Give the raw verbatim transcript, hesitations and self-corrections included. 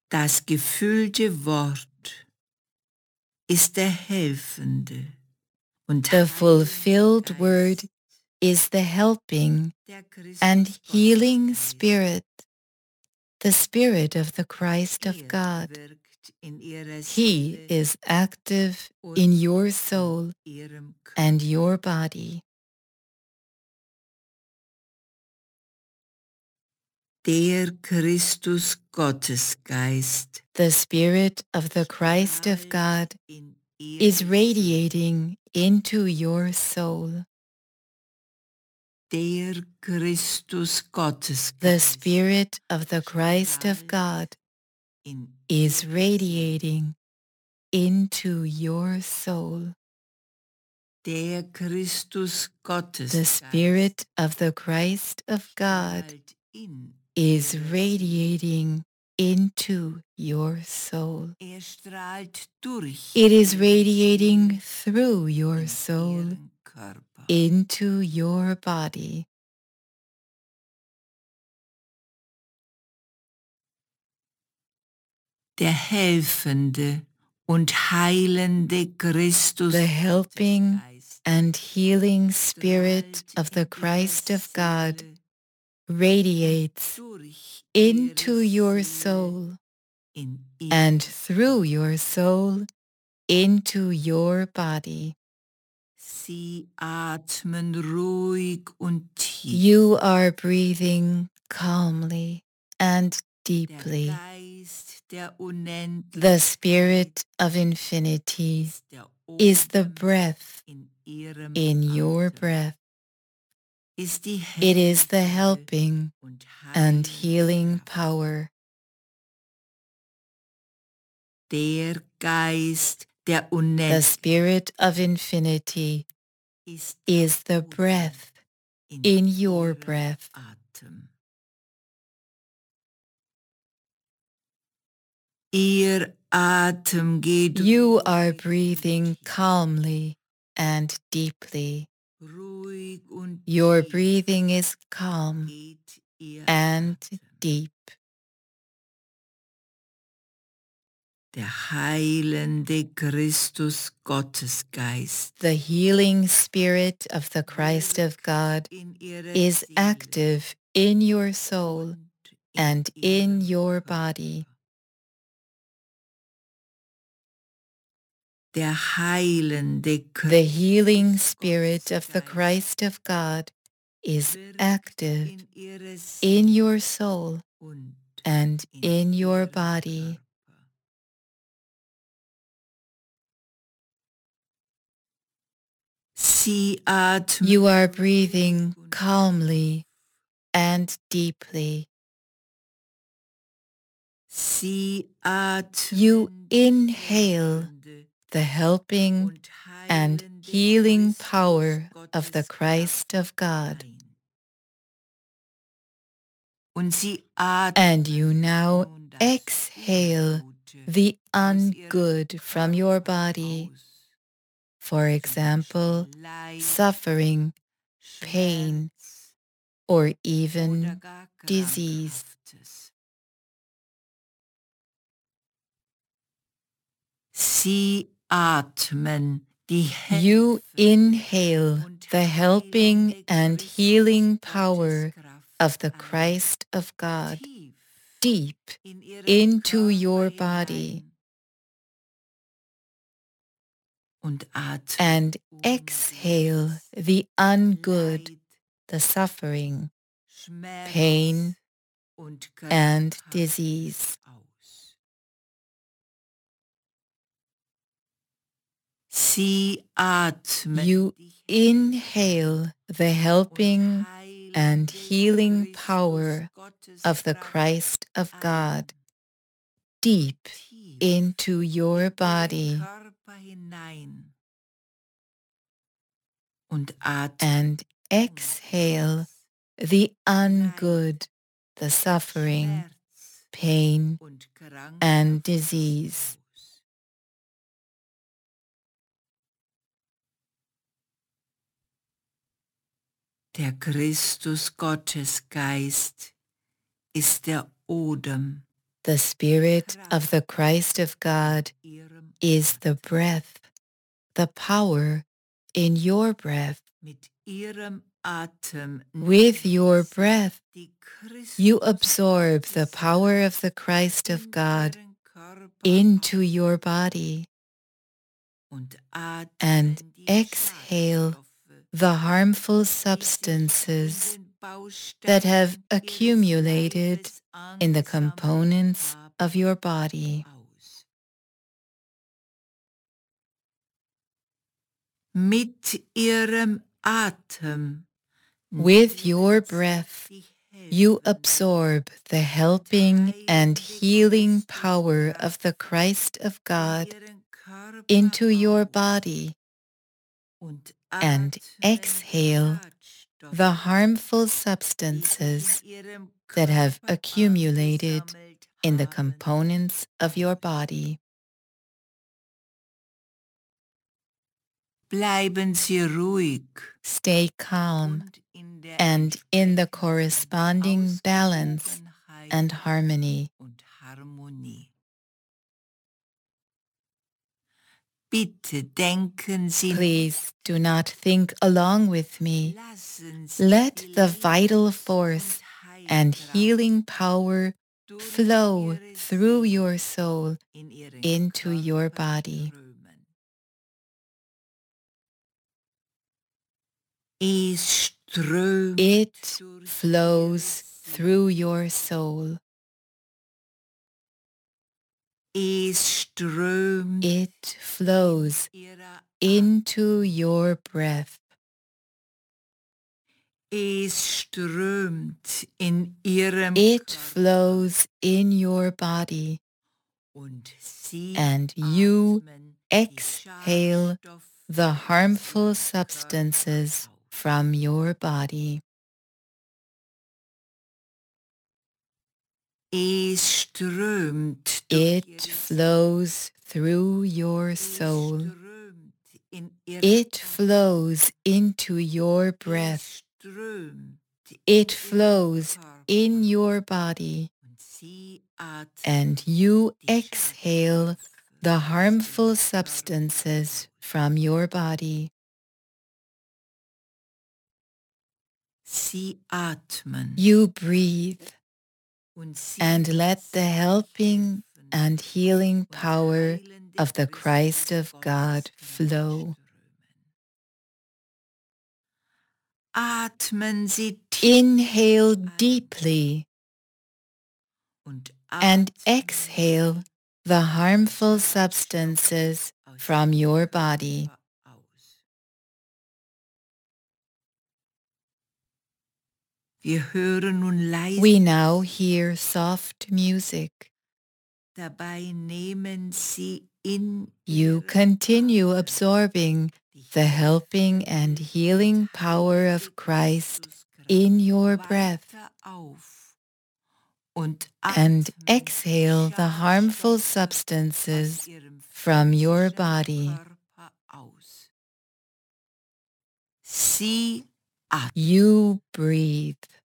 Das gefüllte Wort ist der Helfende und The fulfilled word is the helping and healing Spirit, the Spirit of the Christ of God. He is active in your soul and your body. Der Christus Gottesgeist, the Spirit of the Christ of God, is radiating into your soul. Der Christus Gottesgeist, The Spirit of the Christ of God is radiating into your soul. Der Christus Gottesgeist, The Spirit of the Christ of God is radiating into your soul. Er strahlt durch It is radiating through your soul Ihren Körper. into your body. Der helfende und heilende Christus The helping Gottesgeist and healing Spirit of the Christ of God radiates durch into ihre your Seele soul in and ihre through your soul into your body. Sie atmen ruhig und tief. You are breathing calmly and Der deeply. Geist der Unendlichkeit The Spirit of infinity ist der is the Odem breath in ihrem in your Atem. breath. Ist die It is the helfende helping und and heilende healing Kraft. power. Der Geist der The Unendlichkeit Spirit of infinity ist is the Odem breath in in your ihrem breath. Atem. Ihr Atem geht You are ruhig breathing und tief. calmly and deeply. Ruhig und Your tief breathing is calm geht ihr and Atem. deep. Der heilende Christus Gottesgeist The healing Spirit of the Christ of God in ihrer is Seele active in your soul und and in ihrem your Körper. body. Der heilende The Christus healing Spirit of the Gottesgeist Christ of God is wirkt active in ihrer in Seele your soul und and in in your ihrem body. Körper. Sie atmen You are ruhig breathing und calmly and deeply. Sie You atmen die inhale helfende the helping und and heilende healing Christus power of the Gottes Christ Kraft of God. ein. Und sie And you atmen now nun das exhale Ungute the aus ihrem ungood from your body. Körper aus. For Zum example, Beispiel Leid, suffering, pain, Schmerz or oder even gar disease. Krankhaftes. Sie atmen die You helfende inhale und the helping heilende and Christus healing Gottes power Kraft of the ein. Christ of God Tief deep in ihren into Körper your body hinein und atmen and exhale Ungutes, the ungood, Leid, the suffering, Schmerz pain, und and Krankhaftes disease. aus. Sie atmen You die inhale the und helping and heilende healing Christus power Gottes of the Kraft Christ of ein. God deep Tief into your in ihren body Körper hinein und atmen and exhale Ungutes, the Leid, ungood, the suffering, Schmerz pain, und and Krankhaftes disease. aus. Der Christus Gottesgeist ist der Odem The Spirit of the Christ of God ihrem is the breath, the power in your breath. mit ihrem Atem With your nehmen sie breath, die you Christus absorb the power of the Christ of in God ihren Körper into auf your body und and atmen die exhale Schadstoffe, the harmful die sich in substances den that have Bausteinen accumulated ihres Leibes in the angesammelt components haben, of your body. aus. Mit ihrem Atem With your nehmen sie breath, die you helfende absorb the und helping and heilende healing power of the Christuskraft Christ of in God ihren Körper into your auf body und and atmen die exhale the Schadstoffe, harmful die sich substances in ihrem that have Körper accumulated angesammelt in the haben, components of your aus. body. Bleiben Sie ruhig Stay calm und in der and in the entsprechenden corresponding balance Ausgewogenheit and harmony. und Harmonie. Bitte denken Sie Please do not think along with me. Lassen Sie Let die the vital Lebens- force und and Heilkraft healing power durch flow Ihre through Seele your soul in Ihren into your Körper body. strömen. Es strömt It durch flows Ihre through Seele. your soul. Es strömt It flows Ihrer into Atmung. your breath. Es strömt in Ihrem It Körper flows in your body, und Sie and you atmen die exhale Schadstoffe the aus harmful Ihrem substances Körper auf. from your body. Es strömt durch It Ihre flows through your Es soul. strömt in Ihre It Atmung. flows into your breath. Es strömt It in Ihren flows Körper in your body, und Sie atmen and you die exhale Schadstoffe the aus harmful Ihrem Körper substances aus. from your body. Sie atmen You breathe und Sie and let the lassen helping helfen and healing und power heilende of the Christ Christus of God Gotteskraft flow. strömen. Atmen Sie tief Inhale ein deeply und and atmen exhale Sie the harmful Schadstoffe substances aus from Ihrem your body. Körper aus. Wir hören nun leise We now Musik. hear soft music. Dabei nehmen Sie in You Ihrem continue Atem absorbing die the helping and helfende healing und power heilende of Christ Christuskraft in your breath weiter auf und and atmen exhale the harmful Schadstoffe aus substances Ihrem from your physischen body. Körper aus. Sie atmen You breathe